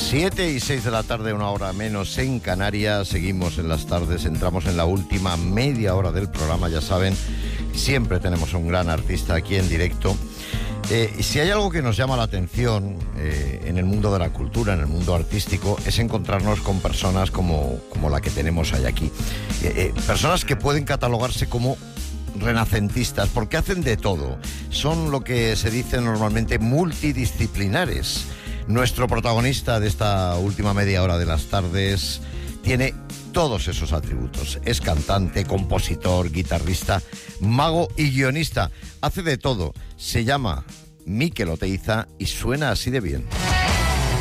7:06 de la tarde, una hora menos en Canarias. Seguimos en las tardes, entramos en la última media hora del programa. Ya saben, siempre tenemos un gran artista aquí en directo. Si hay algo que nos llama la atención en el mundo de la cultura, en el mundo artístico, es encontrarnos con personas como la que tenemos hoy aquí. Personas que pueden catalogarse como renacentistas, porque hacen de todo. Son lo que se dice normalmente multidisciplinares. Nuestro protagonista de esta última media hora de las tardes tiene todos esos atributos. Es cantante, compositor, guitarrista, mago y guionista. Hace de todo. Se llama Mikel Oteiza y suena así de bien.